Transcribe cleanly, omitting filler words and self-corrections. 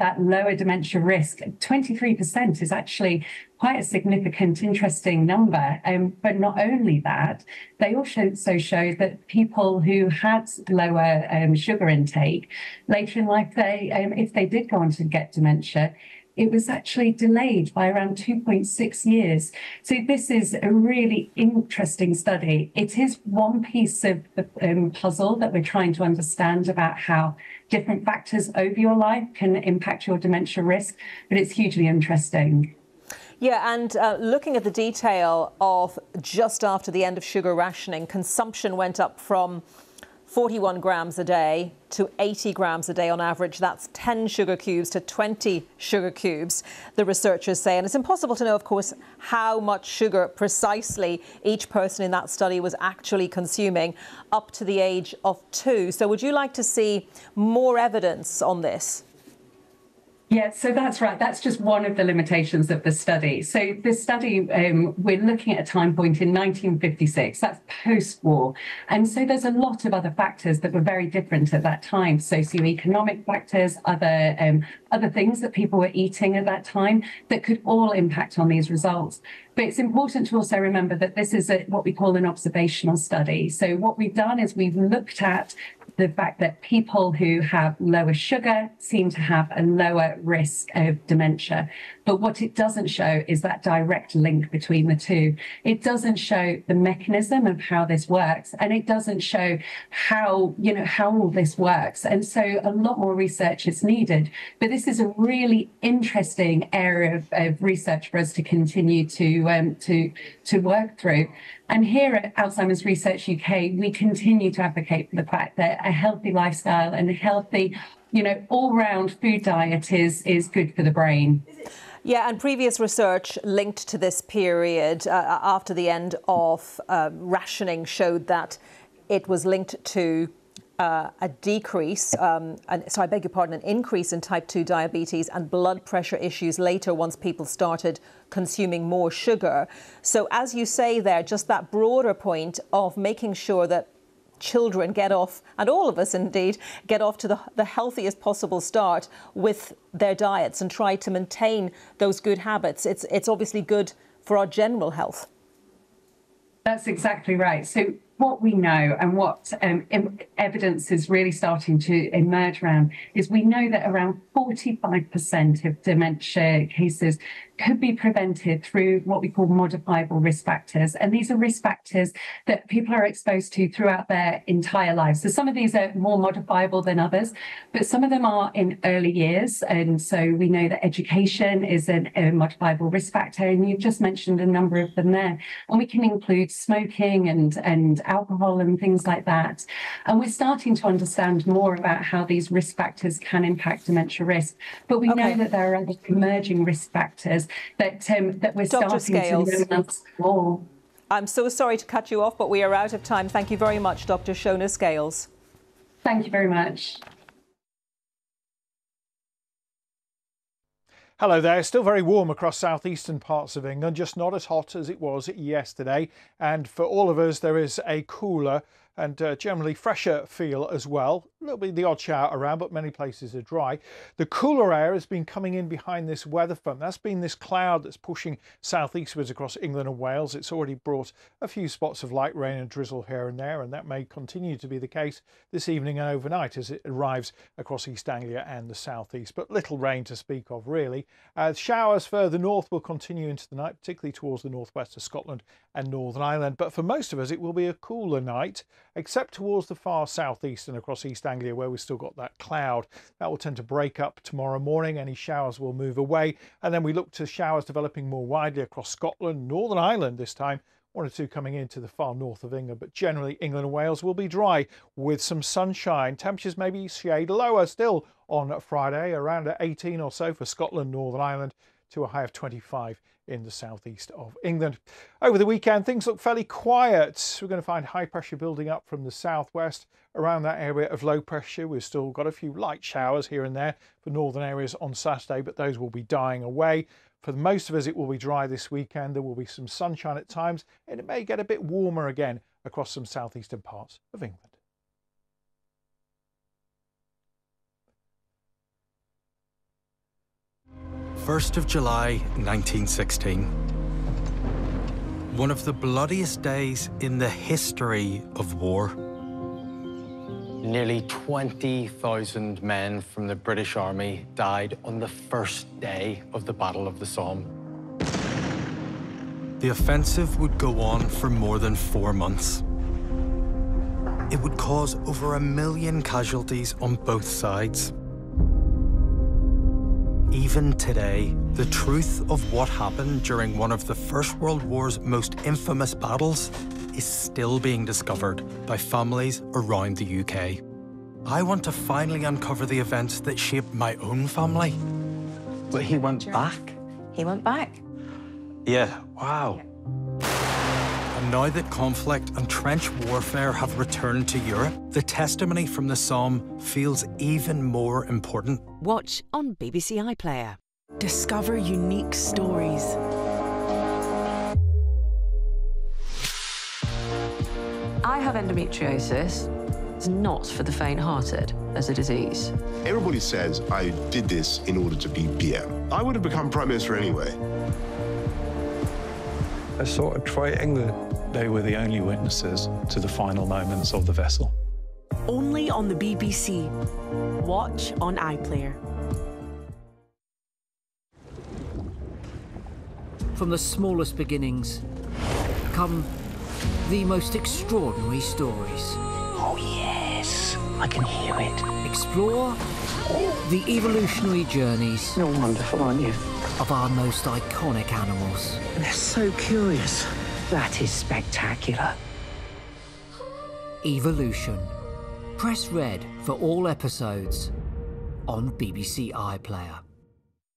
that lower dementia risk. 23% is actually quite a significant, interesting number. But not only that, they also showed that people who had lower sugar intake later in life, if they did go on to get dementia, it was actually delayed by around 2.6 years. So this is a really interesting study. It is one piece of the puzzle that we're trying to understand about how different factors over your life can impact your dementia risk, but it's hugely interesting. Yeah, and looking at the detail of just after the end of sugar rationing, consumption went up from 41 grams a day to 80 grams a day on average. That's 10 sugar cubes to 20 sugar cubes, the researchers say. And it's impossible to know, of course, how much sugar precisely each person in that study was actually consuming up to the age of 2. So would you like to see more evidence on this? Yeah, so that's right. That's just one of the limitations of the study. So this study, we're looking at a time point in 1956. That's post-war. And so there's a lot of other factors that were very different at that time. Socioeconomic factors, other things that people were eating at that time that could all impact on these results. But it's important to also remember that this is what we call an observational study. So what we've done is we've looked at the fact that people who have lower sugar seem to have a lower risk of dementia. But what it doesn't show is that direct link between the two. It doesn't show the mechanism of how this works, and it doesn't show how all this works. And so a lot more research is needed. But this is a really interesting area of research for us to continue to work through. And here at Alzheimer's Research UK, we continue to advocate for the fact that a healthy lifestyle and a healthy, all-round food diet is good for the brain. Yeah, and previous research linked to this period after the end of rationing showed that it was linked to a decrease, an increase in type 2 diabetes and blood pressure issues later once people started consuming more sugar. So as you say there, just that broader point of making sure that children get off, and all of us indeed, get off to the healthiest possible start with their diets and try to maintain those good habits. It's obviously good for our general health. That's exactly right. So what we know and what evidence is really starting to emerge around is we know that around 45% of dementia cases could be prevented through what we call modifiable risk factors. And these are risk factors that people are exposed to throughout their entire lives. So some of these are more modifiable than others, but some of them are in early years. And so we know that education is a modifiable risk factor. And you've just mentioned a number of them there. And we can include smoking and alcohol and things like that. And we're starting to understand more about how these risk factors can impact dementia risk. But we know that there are other emerging risk factors that we're Dr. starting to know more. I'm so sorry to cut you off, but we are out of time. Thank you very much, Dr. Shona Scales. Thank you very much. Hello there. Still very warm across southeastern parts of England, just not as hot as it was yesterday. And for all of us, there is a cooler and generally fresher feel as well. There'll be the odd shower around, but many places are dry. The cooler air has been coming in behind this weather front. That's been this cloud that's pushing southeastwards across England and Wales. It's already brought a few spots of light rain and drizzle here and there, and that may continue to be the case this evening and overnight as it arrives across East Anglia and the southeast. But little rain to speak of, really. Showers further north will continue into the night, particularly towards the northwest of Scotland and Northern Ireland. But for most of us, it will be a cooler night, except towards the far southeast and across East Anglia, where we've still got that cloud. That will tend to break up tomorrow morning. Any showers will move away. And then we look to showers developing more widely across Scotland, Northern Ireland this time. One or two coming into the far north of England, but generally England and Wales will be dry with some sunshine. Temperatures maybe shade lower still on Friday, around 18 or so for Scotland, Northern Ireland, to a high of 25 in the southeast of England. Over the weekend, things look fairly quiet. We're going to find high pressure building up from the southwest around that area of low pressure. We've still got a few light showers here and there for northern areas on Saturday, but those will be dying away. For most of us, it will be dry this weekend. There will be some sunshine at times, and it may get a bit warmer again across some southeastern parts of England. 1st of July, 1916. One of the bloodiest days in the history of war. Nearly 20,000 men from the British Army died on the first day of the Battle of the Somme. The offensive would go on for more than 4 months. It would cause over 1 million casualties on both sides. Even today, the truth of what happened during one of the First World War's most infamous battles is still being discovered by families around the UK. I want to finally uncover the events that shaped my own family. But he went back? He went back. Yeah, wow. And now that conflict and trench warfare have returned to Europe, the testimony from the Somme feels even more important. Watch on BBC iPlayer. Discover unique stories. I have endometriosis. It's not for the faint-hearted as a disease. Everybody says I did this in order to be PM. I would have become Prime Minister anyway. A sort of trying that they were the only witnesses to the final moments of the vessel. Only on the BBC. Watch on iPlayer. From the smallest beginnings come the most extraordinary stories. Oh yes, I can hear it. Explore the evolutionary journeys. You're wonderful, aren't you? Of our most iconic animals. They're so curious. That is spectacular. Evolution. Press red for all episodes on BBC iPlayer.